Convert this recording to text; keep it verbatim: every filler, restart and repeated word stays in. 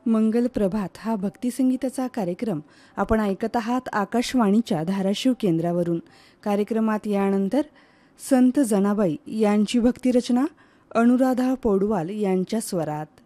मंगल प्रभात हा भक्तिसंगीताचा कार्यक्रम आपण ऐकत आहात आकाशवाणीच्या धाराशिव केंद्रावरून. कार्यक्रमात यानंतर संत जनाबाई यांची भक्तिरचना अनुराधा पौडवाल यांच्या स्वरात.